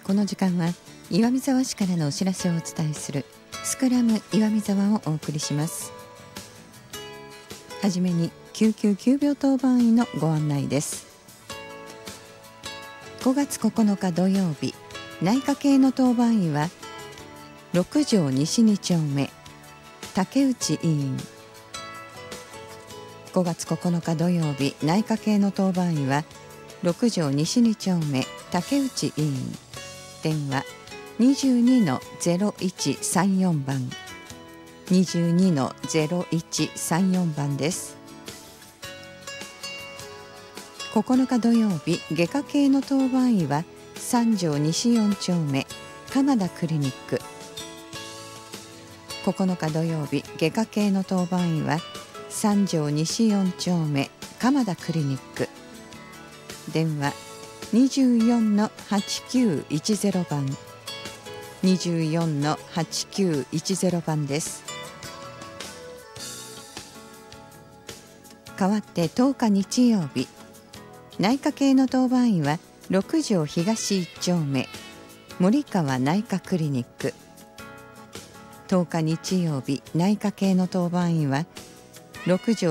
この時間は岩見沢市からのお知らせをお伝えするスクラム岩見沢をお送りします。はじめに救急急病当番医のご案内です。5月9日土曜日、内科系の当番医は6条西2丁目竹内医院。5月9日土曜日、内科系の当番医は6条西2丁目竹内医院。電話 22-0134 番 22-0134 番です。9日土曜日、外科系の当番医は3条西4丁目鎌田クリニック。9日土曜日、外科系の当番医は3条西4丁目鎌田クリニック。電話 24-8910 番 24-8910 番です。代わって10日日曜日、内科系の当番医は6条東1丁目森川内科クリニック。10日日曜日、内科系の当番医は6条